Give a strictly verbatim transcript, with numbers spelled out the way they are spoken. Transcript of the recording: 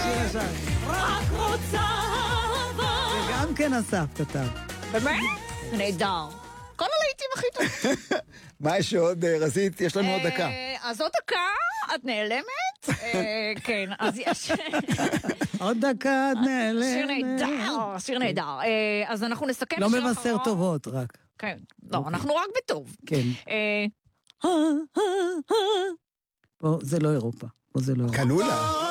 השיר השם. רק רוצה אהבה. וגם כן אסף כתב. באמת? נהדר. כל הלהיטים הכי טוב. מה יש עוד, רזית? יש לנו עוד דקה. אז עוד דקה, את נעלמת? כן, אז יש... עוד דקה את נעלמת. שיר נהדר, שיר נהדר. אז אנחנו נסכם... לא מבשר טובות רק. כן, לא, אנחנו רק בטוב. כן. פה זה לא אירופה. פה זה לא אירופה. קלולה.